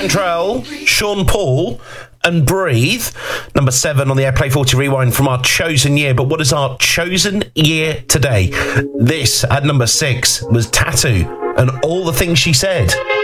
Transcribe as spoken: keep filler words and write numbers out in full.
Cantrell, Sean Paul and Breathe. Number seven on the Airplay forty Rewind from our chosen year. But what is our chosen year today? This, at number six, was Tattoo and All the Things She Said.